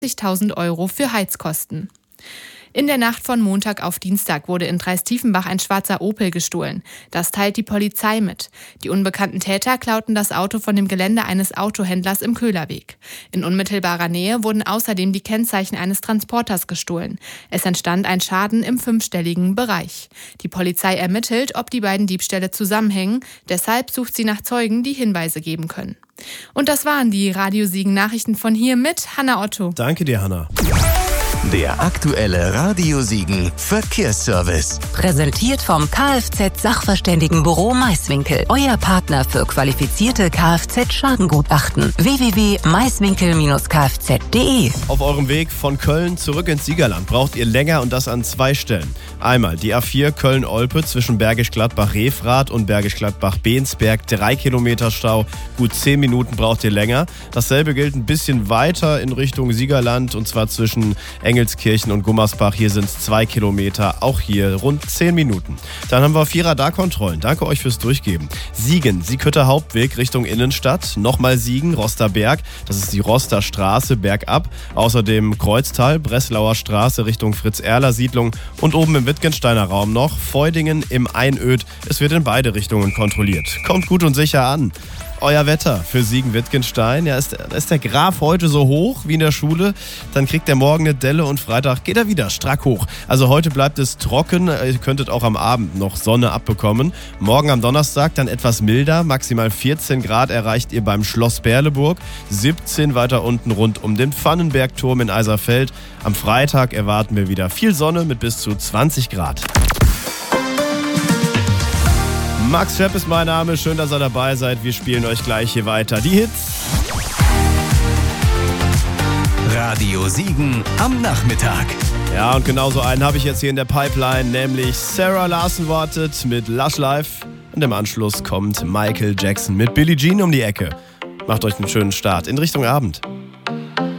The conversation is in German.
80.000 € für Heizkosten. In der Nacht von Montag auf Dienstag wurde in Dreis-Tiefenbach ein schwarzer Opel gestohlen. Das teilt die Polizei mit. Die unbekannten Täter klauten das Auto von dem Gelände eines Autohändlers im Köhlerweg. In unmittelbarer Nähe wurden außerdem die Kennzeichen eines Transporters gestohlen. Es entstand ein Schaden im 5-stelligen Bereich. Die Polizei ermittelt, ob die beiden Diebstähle zusammenhängen. Deshalb sucht sie nach Zeugen, die Hinweise geben können. Und das waren die Radio Siegen Nachrichten von hier mit Hanna Otto. Danke dir, Hanna. Der aktuelle Radio Siegen Verkehrsservice. Präsentiert vom Kfz-Sachverständigenbüro Maiswinkel. Euer Partner für qualifizierte Kfz-Schadengutachten. www.maiswinkel-kfz.de. Auf eurem Weg von Köln zurück ins Siegerland braucht ihr länger und das an 2 Stellen. Einmal die A4 Köln-Olpe zwischen Bergisch Gladbach-Refrath und Bergisch Gladbach-Bensberg. 3 Kilometer Stau, gut 10 Minuten braucht ihr länger. Dasselbe gilt ein bisschen weiter in Richtung Siegerland und zwar zwischen Engelskirchen und Gummersbach. Hier sind es 2 Kilometer, auch hier rund 10 Minuten. Dann haben wir 4 Radarkontrollen. Danke euch fürs Durchgeben. Siegen, Sieghütter Hauptweg Richtung Innenstadt. Nochmal Siegen, Rosterberg. Das ist die Rosterstraße bergab. Außerdem Kreuztal, Breslauer Straße Richtung Fritz-Erler-Siedlung. Und oben im Wittgensteiner Raum noch Feudingen im Einöd. Es wird in beide Richtungen kontrolliert. Kommt gut und sicher an. Euer Wetter für Siegen-Wittgenstein. Ja, ist der Graph heute so hoch wie in der Schule, dann kriegt er morgen eine Delle und Freitag geht er wieder strack hoch. Also heute bleibt es trocken, ihr könntet auch am Abend noch Sonne abbekommen. Morgen am Donnerstag dann etwas milder, maximal 14 Grad erreicht ihr beim Schloss Berleburg, 17 weiter unten rund um den Pfannenbergturm in Eiserfeld. Am Freitag erwarten wir wieder viel Sonne mit bis zu 20 Grad. Max Schepp ist mein Name, schön, dass ihr dabei seid. Wir spielen euch gleich hier weiter die Hits. Radio Siegen am Nachmittag. Ja, und genauso einen habe ich jetzt hier in der Pipeline, nämlich Sarah Larson wartet mit Lush Life. Und im Anschluss kommt Michael Jackson mit Billie Jean um die Ecke. Macht euch einen schönen Start in Richtung Abend.